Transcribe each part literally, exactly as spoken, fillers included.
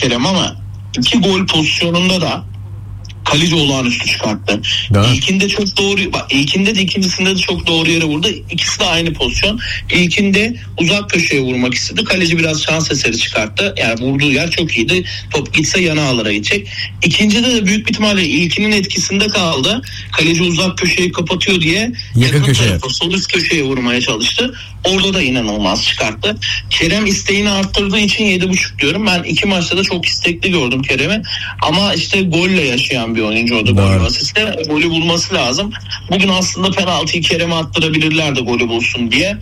Kerem ama iki gol pozisyonunda da kaleci olağanüstü çıkarttı. Evet. İlkinde çok doğru, bak ilkinde de ikincisinde de çok doğru yere vurdu. İkisi de aynı pozisyon. İlkinde uzak köşeye vurmak istedi. Kaleci biraz şans eseri çıkarttı. Yani vurduğu yer çok iyiydi. Top gitse yana ağlara gidecek. İkincide de büyük bir ihtimalle ilkinin etkisinde kaldı. Kaleci uzak köşeyi kapatıyor diye yakın köşeye, sol üst köşeye vurmaya çalıştı. Orada da inanılmaz çıkarttı. Kerem isteğini arttırdığı için yedi buçuk diyorum. Ben iki maçta da çok istekli gördüm Kerem'i. Ama işte golle yaşayan bir oyuncu o da gol asiste. Golü bulması lazım. Bugün aslında penaltıyı Kerem'e attırabilirler de golü bulsun diye.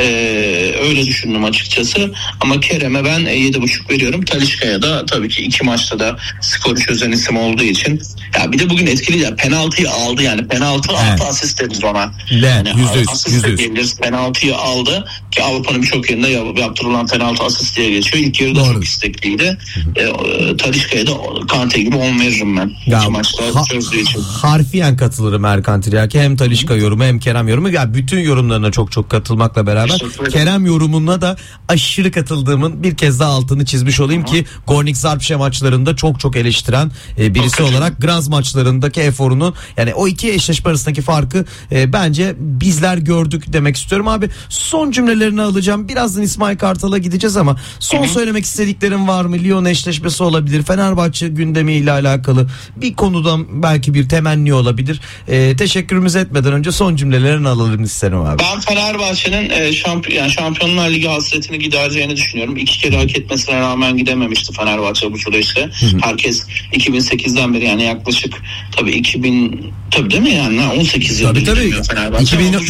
Ee, öyle düşündüm açıkçası. Ama Kerem'e ben yedi buçuk veriyorum. Talisca'ya da tabii ki iki maçta da skoru çözen isim olduğu için. Ya bir de bugün etkili ya. Penaltıyı aldı yani. Penaltı evet. Altı asist deriz ona. Yani asist diyebiliriz. Penaltıyı aldı ki Avrupa'nın birçok yerinde yaptırılan penaltı asist diye geçiyor. İlk yarıda çok istekliydi. E, Talisca'ya da Kante gibi on veririm ben. Ya, İki maçta ha, çözdüğü için. Harfiyen katılırım Erkan Tiryaki. Hem Talisca yorumu hem Kerem yorumu. Ya bütün yorumlarına çok çok katılmakla beraber Kerem yorumuna da aşırı katıldığımın bir kez daha altını çizmiş olayım Hı-hı. ki Gornik Zahribşe maçlarında çok çok eleştiren e, birisi çok olarak kaçın. Graz maçlarındaki eforunun yani o iki eşleşme arasındaki farkı e, bence bizler gördük demek istiyorum abi. Son cümlelerini alacağım. Birazdan İsmail Kartal'a gideceğiz ama son Hı-hı. söylemek istediklerin var mı? Lyon eşleşmesi olabilir. Fenerbahçe gündemiyle alakalı bir konudan belki bir temenni olabilir. Ee, teşekkürümüzü etmeden önce son cümlelerini alalım isterim abi. Ben Fenerbahçe'nin e, şampiyon, yani Şampiyonlar Ligi hasretini gidereceğini düşünüyorum. İki kere hak etmesine rağmen gidememişti Fenerbahçe bu süreçte. Hı-hı. Herkes iki bin sekizden beri yani yaklaşık tabii iki bin tabii değil mi yani on sekiz yıldır gidiyor Fenerbahçe.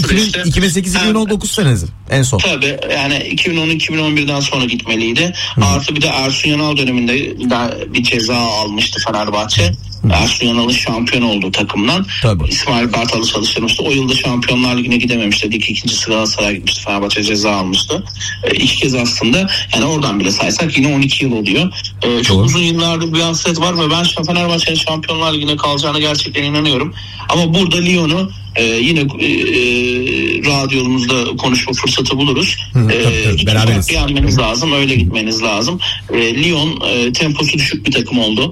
iki bin sekiz iki bin on dokuz senesi en son. Tabii yani iki bin on iki bin on birden sonra gitmeliydi. Hı. Artı bir de Ersun Yanal döneminde bir ceza almıştı Fenerbahçe. Hı. Ersun Yanal'ın şampiyon olduğu takımdan Tabii. İsmail Kartal'ı çalıştırmıştı. O yılda Şampiyonlar Ligi'ne gidememişti. İlk ikincisi Galatasaray'a gitmişti. Fenerbahçe ceza almıştı. E, iki kez aslında yani oradan bile saysak yine on iki yıl oluyor. E, çok Doğru. uzun yıllardır bir hasret var ve ben Fenerbahçe'nin Şampiyonlar Ligi'ne kalacağına gerçekten inanıyorum. Ama burada Lyon'u Ee, yine e, radyomuzda konuşma fırsatı buluruz. Hı, ee, tabii, tabii, beraberiz. Yenmeniz lazım, öyle gitmeniz lazım. Ee, Lyon e, temposu düşük bir takım oldu.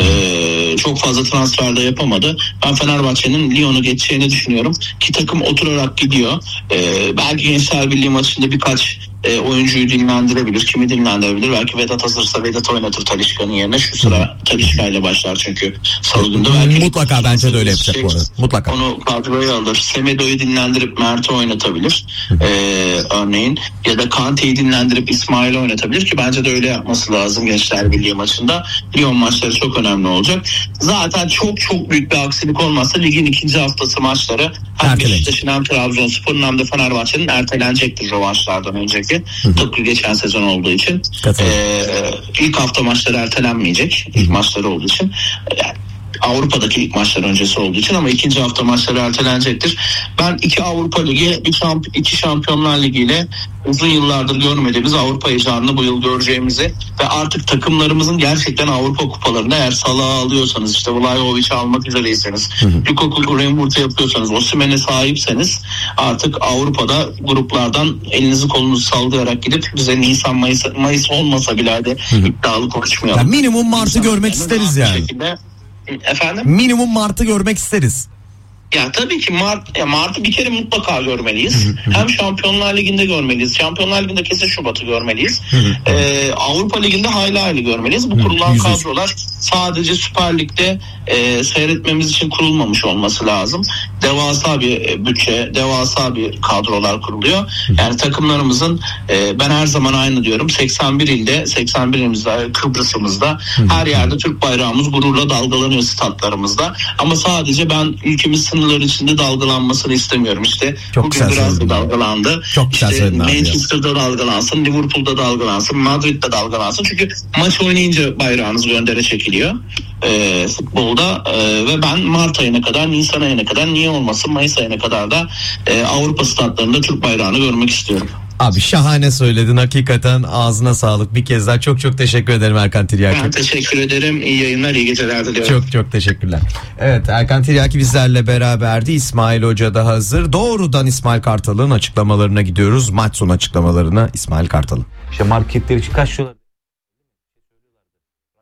Ee, çok fazla transfer de yapamadı. Ben Fenerbahçe'nin Lyon'u geçeceğini düşünüyorum. Ki takım oturarak gidiyor. Ee, belki Gençler Birliği maçında birkaç E, oyuncuyu dinlendirebilir. Kimi dinlendirebilir? Belki Vedat hazırsa Vedat oynatır Talisca'nın yerine. Şu sıra Talisca ile başlar çünkü salı günde. Belki mutlaka bence de öyle yapacak bu arada. Mutlaka. Onu kadroya alır. Semedo'yu dinlendirip Mert'i oynatabilir. e, örneğin. Ya da Kante'yi dinlendirip İsmail'i oynatabilir ki bence de öyle yapması lazım Gençler Birliği maçında. Lyon maçları çok önemli olacak. Zaten çok çok büyük bir aksilik olmazsa ligin ikinci haftası maçları hem Beşiktaş'ın hem Trabzonspor'un hem de Fenerbahçe'nin ertelenecektir rövanşlardan önceki. Tıpkı geçen sezon olduğu için ee, ilk hafta maçları ertelenmeyecek. İlk maçları olduğu için yani Avrupa'daki ilk maçlar öncesi olduğu için ama ikinci hafta maçları ertelenecektir. Ben iki Avrupa Ligi, bir şamp- iki Şampiyonlar Ligi ile uzun yıllardır görmediğimiz Avrupa heyecanını bu yıl göreceğimizi ve artık takımlarımızın gerçekten Avrupa kupalarında eğer Salah'ı alıyorsanız, işte Vlahovic'i almak üzereyseniz, Lukaku, Rembrandt yapıyorsanız, Osimhen'e sahipseniz artık Avrupa'da gruplardan elinizi kolunuzu sallayarak gidip bize Nisan Mayıs, Mayıs olmasa bile de iddialı konuşmayalım. Ya minimum Mart'ı görmek isteriz yani. Şekilde, efendim? Minimum Mart'ı görmek isteriz. Ya tabii ki Mart, ya Mart'ı bir kere mutlaka görmeliyiz. Hem Şampiyonlar Ligi'nde görmeliyiz. Şampiyonlar Ligi'nde kesin Şubat'ı görmeliyiz. ee, Avrupa Ligi'nde hayli hayli görmeliyiz. Bu kurulan kadrolar sadece Süper Lig'de e, seyretmemiz için kurulmamış olması lazım. Devasa bir bütçe, devasa bir kadrolar kuruluyor. Yani takımlarımızın e, ben her zaman aynı diyorum. seksen bir ilde, seksen bir ilimizde, Kıbrıs'ımızda her yerde Türk bayrağımız gururla dalgalanıyor statlarımızda. Ama sadece ben ülkemiz sınırları içinde dalgalanmasını istemiyorum. İşte çok bugün biraz da dalgalandı. Çok işte Manchester'da dalgalansın, Liverpool'da dalgalansın, Madrid'de dalgalansın. Çünkü maç oynayınca bayrağınız göndere çekiliyor. E, futbolda e, ve ben Mart ayına kadar, Nisan ayına kadar, niye olmasın Mayıs ayına kadar da e, Avrupa statlarında Türk bayrağını görmek istiyorum. Abi şahane söyledin, hakikaten ağzına sağlık. Bir kez daha çok çok teşekkür ederim Erkan Tiryaki. Ben teşekkür ederim. İyi yayınlar, iyi geceler diliyorum. Çok çok teşekkürler. Evet, Erkan Tiryaki bizlerle beraberdi. İsmail Hoca da hazır. Doğrudan İsmail Kartal'ın açıklamalarına gidiyoruz. Maç sonu açıklamalarına İsmail Kartal'ın. İşte marketler için kaç dolar?